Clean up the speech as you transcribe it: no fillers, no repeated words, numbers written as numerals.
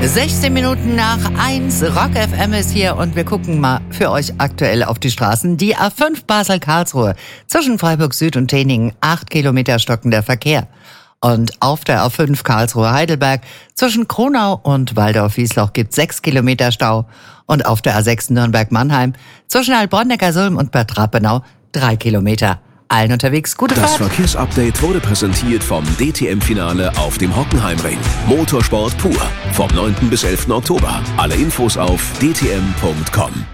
16 Minuten nach 1, Rock FM ist hier und wir gucken mal für euch aktuell auf die Straßen. Die A5 Basel-Karlsruhe zwischen Freiburg Süd und Teningen, 8 Kilometer stockender Verkehr. Und auf der A5 Karlsruhe-Heidelberg zwischen Kronau und Waldorf-Wiesloch gibt 6 Kilometer Stau. Und auf der A6 Nürnberg-Mannheim zwischen Heilbronn-Neckarsulm und Bad Rappenau 3 Kilometer. Allen unterwegs gute Fahrt. Das Verkehrsupdate wurde präsentiert vom DTM-Finale auf dem Hockenheimring. Motorsport pur. Vom 9. bis 11. Oktober. Alle Infos auf dtm.com.